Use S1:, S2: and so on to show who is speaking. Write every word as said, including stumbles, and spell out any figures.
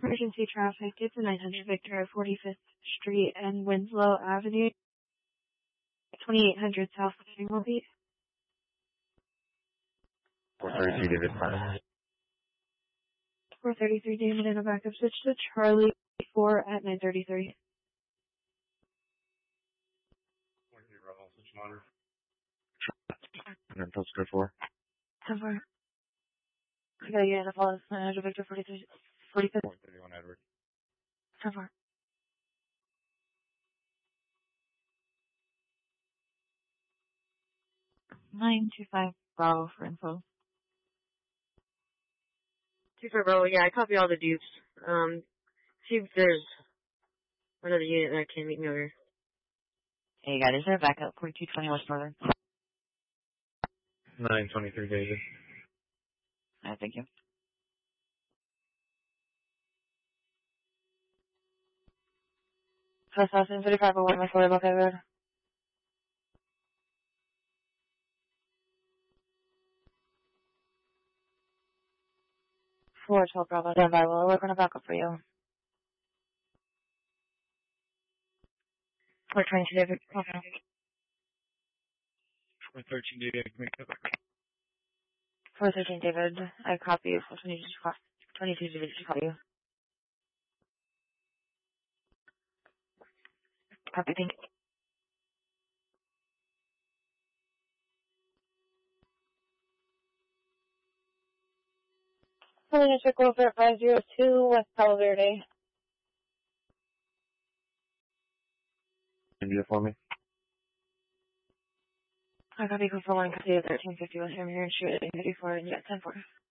S1: Emergency traffic. It's a nine hundred Victor at forty-fifth Street and Winslow Avenue. twenty-eight hundred South Ringwood.
S2: four thirty-three David Platt.
S1: four thirty-three Damon in a backup switch to Charlie four at nine thirty-three.
S2: four zero, I'll switch monitor. And then postcode four.
S1: ten four. I gotta get in a follow nine hundred Victor forty-three, forty-fifth.
S2: four thirty-one Edward.
S1: ten four.
S3: nine two five Bravo for info.
S4: two five Bravo, yeah, I copy all the dupes. Um, see if there's another unit that can meet me over here.
S3: Hey, guys, is there a backup? forty-two twenty West Northern.
S2: nine twenty-three David.
S3: Alright, thank you.
S1: First house in thirty-five oh one West Florida Buckeye Road. four twelve Bravo, stand by. We'll work on a backup for you. four twenty-two David. Okay.
S2: four thirteen David, make that back.
S1: four thirteen David, I copy you. four twenty-two David, I copy you. Copy, thank you. Calling check over five zero two West Palo Verde.
S2: India for me.
S1: I copy you for one, copy thirteen fifty West Ham here and shoot at eight fifty-four and yeah, ten four.